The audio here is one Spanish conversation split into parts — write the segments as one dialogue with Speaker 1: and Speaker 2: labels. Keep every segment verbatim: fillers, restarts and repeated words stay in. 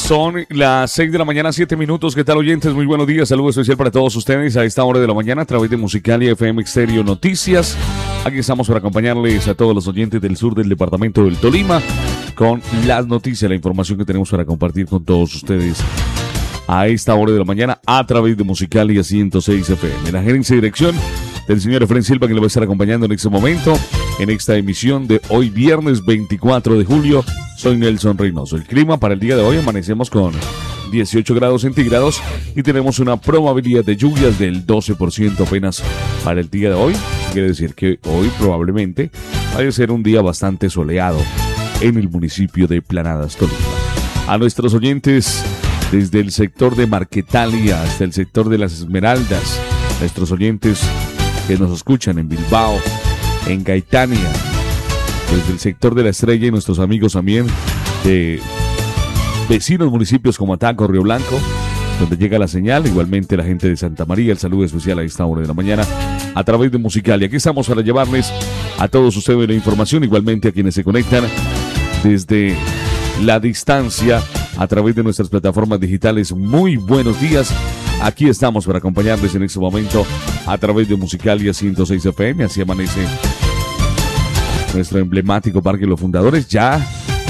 Speaker 1: Son las seis de la mañana, siete minutos. ¿Qué tal, oyentes? Muy buenos días. Saludo especial para todos ustedes a esta hora de la mañana a través de Musicalia F M Estéreo Noticias. Aquí estamos para acompañarles a todos los oyentes del sur del departamento del Tolima con las noticias, la información que tenemos para compartir con todos ustedes a esta hora de la mañana a través de Musicalia ciento seis F M. La gerencia y dirección del señor Efraín Silva, que lo va a estar acompañando en este momento, en esta emisión de hoy viernes veinticuatro de julio. Soy Nelson Reynoso. El clima para el día de hoy, amanecemos con dieciocho grados centígrados y tenemos una probabilidad de lluvias del doce por ciento apenas para el día de hoy. Quiere decir que hoy probablemente vaya a ser un día bastante soleado en el municipio de Planadas, Tolima. A nuestros oyentes desde el sector de Marquetalia hasta el sector de Las Esmeraldas, nuestros oyentes que nos escuchan en Bilbao, en Gaitania, desde el sector de La Estrella, y nuestros amigos también de vecinos municipios como Ataco, Río Blanco, donde llega la señal. Igualmente la gente de Santa María, el saludo especial a esta hora de la mañana a través de Musicalia. Aquí estamos para llevarles a todos ustedes la información, igualmente a quienes se conectan desde la distancia a través de nuestras plataformas digitales. Muy buenos días. Aquí estamos para acompañarles en este momento a través de Musicalia ciento seis F M. Así amanece nuestro emblemático Parque Los Fundadores, ya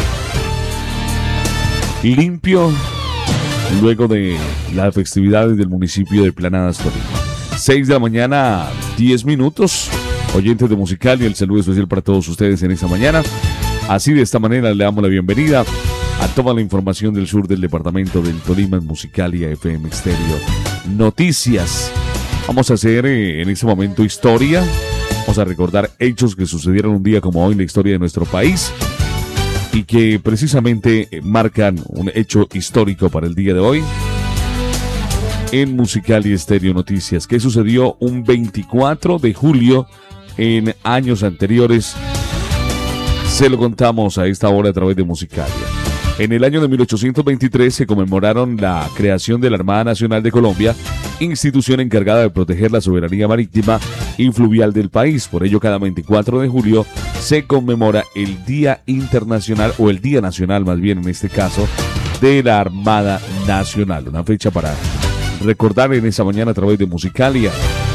Speaker 1: limpio luego de las festividades del municipio de Planadas, Tolima. seis de la mañana, diez minutos. Oyentes de Musicalia, el saludo especial para todos ustedes en esta mañana. Así, de esta manera, le damos la bienvenida a toda la información del sur del departamento del Tolima en Musicalia F M Estéreo Noticias. Vamos a hacer eh, en este momento historia. Vamos a recordar hechos que sucedieron un día como hoy en la historia de nuestro país y que precisamente eh, marcan un hecho histórico para el día de hoy en Musicalia Estéreo Noticias. ¿Qué sucedió un veinticuatro de julio en años anteriores? Se lo contamos a esta hora a través de Musicalia. En el año de mil ochocientos veintitrés se conmemoraron la creación de la Armada Nacional de Colombia, institución encargada de proteger la soberanía marítima y fluvial del país. Por ello, cada veinticuatro de julio se conmemora el Día Internacional, o el Día Nacional más bien en este caso, de la Armada Nacional. Una fecha para recordar en esta mañana a través de Musicalia.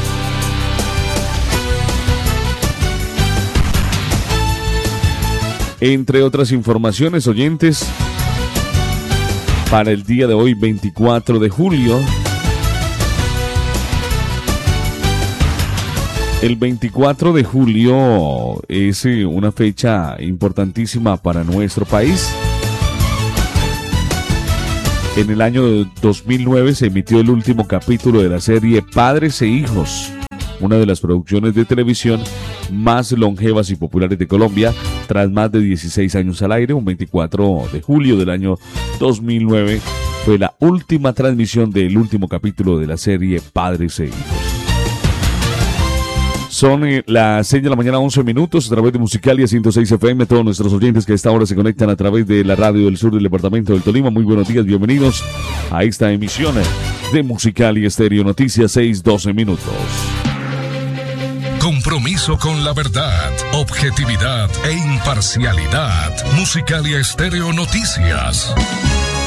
Speaker 1: Entre otras informaciones, oyentes, para el día de hoy, veinticuatro de julio, el veinticuatro de julio es una fecha importantísima para nuestro país. En el año dos mil nueve se emitió el último capítulo de la serie Padres e Hijos, una de las producciones de televisión más longevas y populares de Colombia, tras más de dieciséis años al aire. Un veinticuatro de julio del año dos mil nueve fue la última transmisión del último capítulo de la serie Padres e Hijos. Son eh, las seis de la mañana, once minutos, a través de Musicalia ciento seis F M. Todos nuestros oyentes que a esta hora se conectan a través de la radio del sur del departamento del Tolima, muy buenos días, bienvenidos a esta emisión de Musicalia Estéreo Noticias, seis doce minutos.
Speaker 2: Compromiso con la verdad, objetividad e imparcialidad. Musicalia Estéreo Noticias.